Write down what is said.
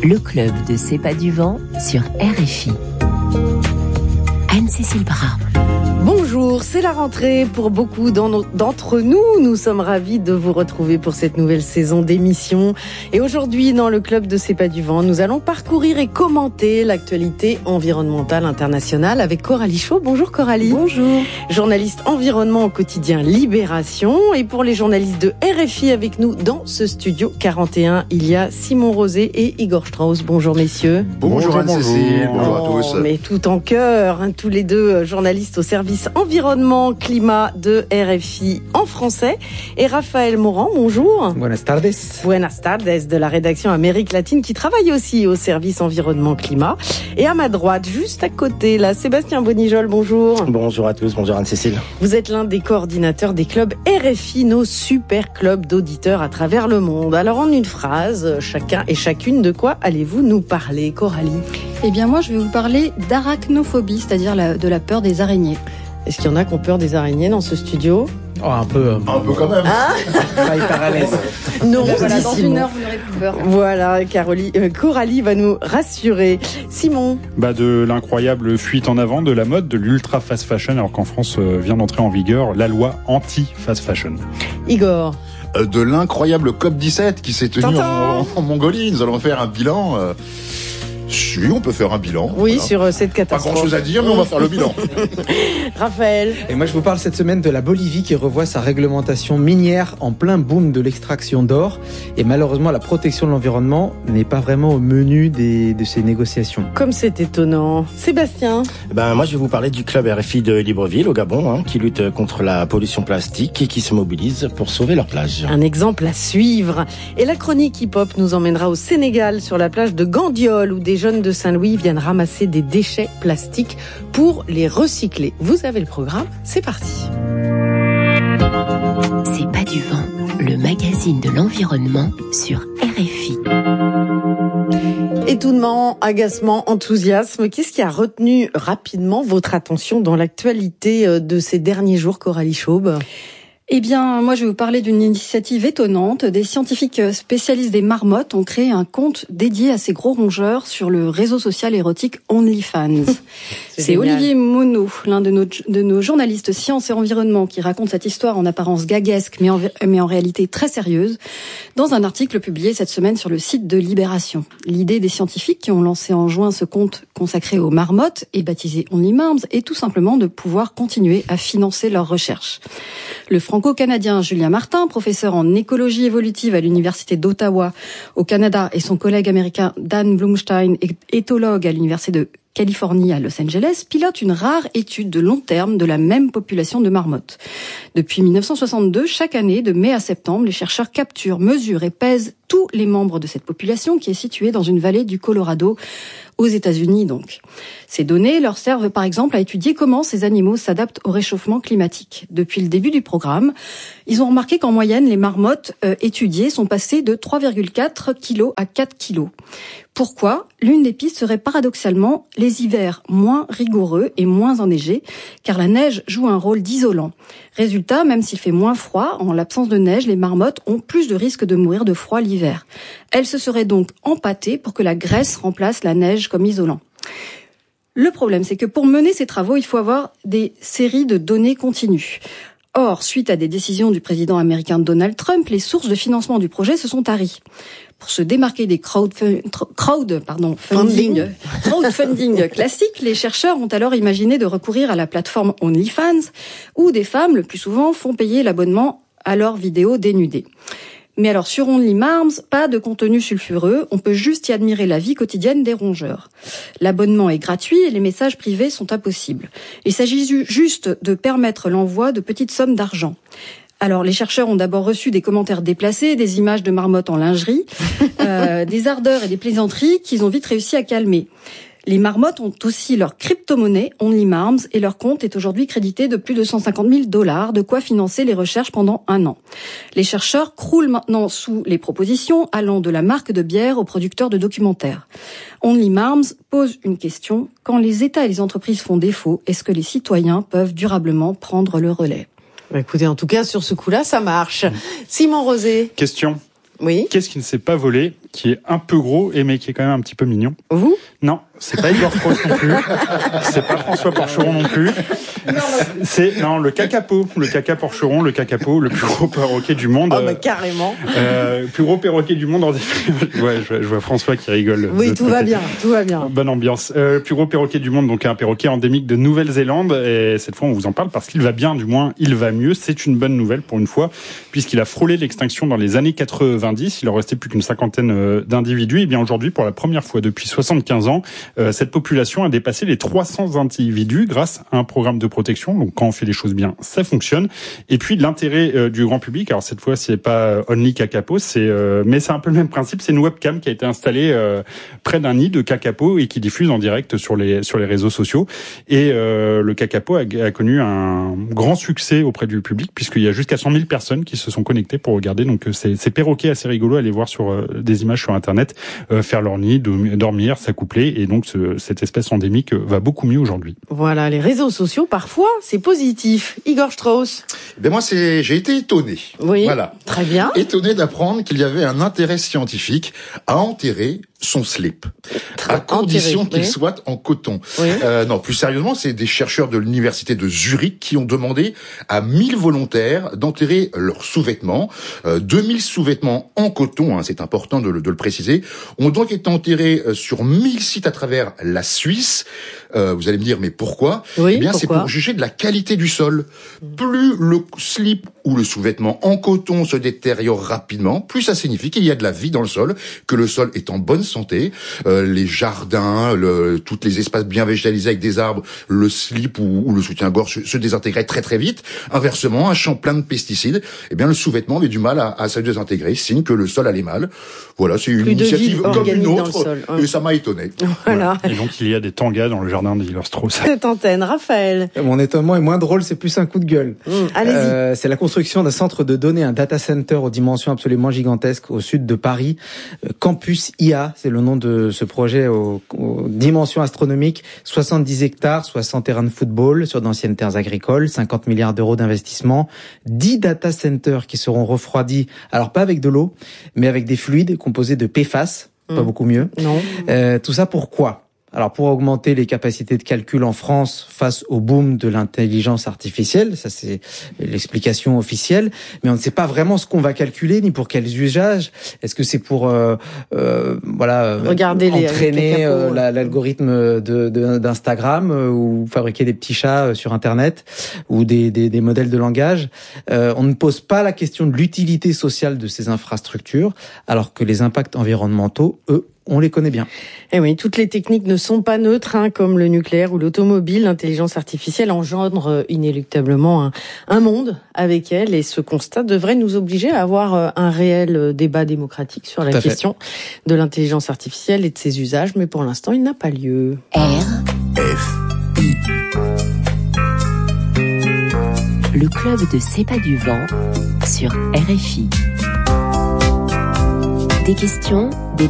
le club de C'est pas du vent sur RFI. Anne-Cécile Bras. Bonjour, c'est la rentrée pour beaucoup d'entre nous. Nous sommes ravis de vous retrouver pour cette nouvelle saison d'émission. Et aujourd'hui, dans le club de C'est pas du vent, nous allons parcourir et commenter l'actualité environnementale internationale avec Coralie Chaud. Bonjour Coralie. Bonjour. Journaliste environnement au quotidien Libération. Et pour les journalistes de RFI avec nous dans ce studio 41, il y a Simon Rosé et Igor Strauss. Bonjour messieurs. Bonjour Anne-Cécile, bonjour à tous. Mais tout en cœur, tous les deux journalistes au service environnement climat de RFI en français. Et Raphaël Morand, bonjour. Buenas tardes. Buenas tardes de la rédaction Amérique latine qui travaille aussi au service environnement climat. Et à ma droite, juste à côté, là, Sébastien Bonijol, bonjour. Bonjour à tous, bonjour Anne-Cécile. Vous êtes l'un des coordinateurs des clubs RFI, nos super clubs d'auditeurs à travers le monde. Alors en une phrase, chacun et chacune, de quoi allez-vous nous parler, Coralie ? Eh bien moi je vais vous parler d'arachnophobie, c'est-à-dire de la peur des araignées. Est-ce qu'il y en a qui ont peur des araignées dans ce studio ? Oh, un peu quand même. Pas hyper à l'aise. Non, Voilà, dans Simon. une heure vous n'aurez plus peur. Voilà, Coralie va nous rassurer. Simon. De l'incroyable fuite en avant de la mode, de l'ultra fast fashion, alors qu'en France vient d'entrer en vigueur la loi anti-fast fashion. Igor. De l'incroyable COP17 qui s'est tenu en Mongolie. Nous allons faire un bilan. Si, on peut faire un bilan. Oui, voilà. Sur cette Pas catastrophe. grand chose à dire, mais on va faire le bilan. Raphaël. Et moi je vous parle cette semaine de la Bolivie qui revoit sa réglementation minière en plein boom de l'extraction d'or. Et malheureusement la protection de l'environnement n'est pas vraiment au menu de ces négociations. Comme c'est étonnant. Sébastien. Moi je vais vous parler du club RFI de Libreville au Gabon, qui lutte contre la pollution plastique et qui se mobilise pour sauver leur plage. Un exemple à suivre. Et la chronique hip-hop nous emmènera au Sénégal, sur la plage de Gandiol, où des jeunes de Saint-Louis viennent ramasser des déchets plastiques pour les recycler. Vous avez le programme, c'est parti. C'est pas du vent, le magazine de l'environnement sur RFI. Étonnement, agacement, enthousiasme, qu'est-ce qui a retenu rapidement votre attention dans l'actualité de ces derniers jours, Coralie Chaube ? Eh bien, moi, je vais vous parler d'une initiative étonnante. Des scientifiques spécialistes des marmottes ont créé un compte dédié à ces gros rongeurs sur le réseau social érotique OnlyFans. C'est Olivier Monod, l'un de nos journalistes sciences et environnement, qui raconte cette histoire en apparence gaguesque, mais en réalité très sérieuse, dans un article publié cette semaine sur le site de Libération. L'idée des scientifiques qui ont lancé en juin ce compte consacré aux marmottes et baptisé OnlyMarms est tout simplement de pouvoir continuer à financer leurs recherches. Le franco-canadien Julien Martin, professeur en écologie évolutive à l'université d'Ottawa au Canada, et son collègue américain Dan Blumstein, éthologue à l'université de Californie à Los Angeles, pilotent une rare étude de long terme de la même population de marmottes. Depuis 1962, chaque année, de mai à septembre, les chercheurs capturent, mesurent et pèsent tous les membres de cette population qui est située dans une vallée du Colorado, aux États-Unis donc. Ces données leur servent par exemple à étudier comment ces animaux s'adaptent au réchauffement climatique. Depuis le début du programme, ils ont remarqué qu'en moyenne, les marmottes étudiées sont passées de 3,4 kg à 4 kg. Pourquoi ? L'une des pistes serait paradoxalement les hivers moins rigoureux et moins enneigés, car la neige joue un rôle d'isolant. Résultat, même s'il fait moins froid, en l'absence de neige, les marmottes ont plus de risques de mourir de froid l'hiver. Elles se seraient donc empâtées pour que la graisse remplace la neige comme isolant. Le problème, c'est que pour mener ces travaux, il faut avoir des séries de données continues. Or, suite à des décisions du président américain Donald Trump, les sources de financement du projet se sont taries. Pour se démarquer des crowdfunding classiques, les chercheurs ont alors imaginé de recourir à la plateforme OnlyFans, où des femmes, le plus souvent, font payer l'abonnement à leurs vidéos dénudées. Mais alors, sur OnlyMarms, pas de contenu sulfureux, on peut juste y admirer la vie quotidienne des rongeurs. L'abonnement est gratuit et les messages privés sont impossibles. Il s'agit juste de permettre l'envoi de petites sommes d'argent. Alors, les chercheurs ont d'abord reçu des commentaires déplacés, des images de marmottes en lingerie, des ardeurs et des plaisanteries qu'ils ont vite réussi à calmer. Les marmottes ont aussi leur crypto-monnaie OnlyMarms et leur compte est aujourd'hui crédité de plus de $150 000, de quoi financer les recherches pendant 1 an. Les chercheurs croulent maintenant sous les propositions allant de la marque de bière aux producteurs de documentaires. OnlyMarms pose une question. Quand les États et les entreprises font défaut, est-ce que les citoyens peuvent durablement prendre le relais ? Écoutez, en tout cas, sur ce coup-là, ça marche. Simon Rosé. Question. Oui. Qu'est-ce qui ne s'est pas volé qui est un peu gros, mais qui est quand même un petit peu mignon. Vous ? Non, c'est pas Igor Strauss non plus. C'est pas François Porcheron non plus. C'est le Kakapo. Le Caca Porcheron, le Kakapo, le plus gros perroquet du monde. Ah bah carrément. Plus gros perroquet du monde. Ouais, je vois François qui rigole. Oui, tout va bien. Bonne ambiance. Plus gros perroquet du monde, donc un perroquet endémique de Nouvelle-Zélande. Et cette fois, on vous en parle parce qu'il va bien, du moins, il va mieux. C'est une bonne nouvelle pour une fois, puisqu'il a frôlé l'extinction dans les années 90. Il en restait plus qu'une cinquantaine d'individus. Et bien aujourd'hui, pour la première fois depuis 75 ans, cette population a dépassé les 300 individus grâce à un programme de protection. Donc quand on fait les choses bien, ça fonctionne. Et puis l'intérêt du grand public, alors cette fois c'est pas Only Kakapo, mais c'est un peu le même principe, c'est une webcam qui a été installée près d'un nid de Kakapo et qui diffuse en direct sur les réseaux sociaux. Et le Kakapo a connu un grand succès auprès du public puisqu'il y a jusqu'à 100 000 personnes qui se sont connectées pour regarder. Donc c'est perroquets assez rigolo à aller voir sur des images sur internet, faire leur nid, dormir, s'accoupler. Et donc, cette espèce endémique va beaucoup mieux aujourd'hui. Voilà, les réseaux sociaux, parfois, c'est positif. Igor Strauss. Ben moi, j'ai été étonné. Oui, voilà. Très bien. Étonné d'apprendre qu'il y avait un intérêt scientifique à enterrer son slip, à condition qu'il soit en coton. Oui. Non, plus sérieusement, c'est des chercheurs de l'université de Zurich qui ont demandé à 1000 volontaires d'enterrer leurs sous-vêtements. 2000 sous-vêtements en coton, c'est important de le préciser, ont donc été enterrés sur 1000 sites à travers la Suisse. Vous allez me dire, mais pourquoi ? Oui, eh bien, pourquoi ? c'est pour juger de la qualité du sol. Plus le slip ou le sous-vêtement en coton se détériore rapidement, plus ça signifie qu'il y a de la vie dans le sol, que le sol est en bonne santé. Les jardins, tous les espaces bien végétalisés avec des arbres, le slip ou le soutien-gorge se désintégrait très très vite. Inversement, un champ plein de pesticides, eh bien le sous-vêtement avait du mal à se désintégrer, signe que le sol allait mal. Voilà, c'est une initiative comme une autre, et ça m'a étonné. Voilà. Et donc il y a des tangas dans le jardin d'Igor Strauss. Cette antenne, Raphaël. Mon étonnement est moins drôle, c'est plus un coup de gueule. Allez-y. C'est la construction d'un centre de données, un data center aux dimensions absolument gigantesques au sud de Paris. Campus IA, c'est le nom de ce projet aux dimensions astronomiques. 70 hectares, 60 terrains de football sur d'anciennes terres agricoles, 50 milliards d'euros d'investissement, 10 data centers qui seront refroidis, alors pas avec de l'eau, mais avec des fluides composés de PFAS, pas beaucoup mieux. Non. Tout ça pourquoi ? Alors pour augmenter les capacités de calcul en France face au boom de l'intelligence artificielle, ça c'est l'explication officielle, mais on ne sait pas vraiment ce qu'on va calculer ni pour quels usages. Est-ce que c'est pour regarder entraîner l'algorithme d'Instagram ou fabriquer des petits chats sur Internet ou des modèles de langage? On ne pose pas la question de l'utilité sociale de ces infrastructures, alors que les impacts environnementaux, eux, on les connaît bien. Eh oui, toutes les techniques ne sont pas neutres, comme le nucléaire ou l'automobile. L'intelligence artificielle engendre inéluctablement un monde avec elle, et ce constat devrait nous obliger à avoir un réel débat démocratique sur la question de l'intelligence artificielle et de ses usages, mais pour l'instant, il n'a pas lieu. RFI. Le club de C'est pas du vent sur RFI. Des questions, des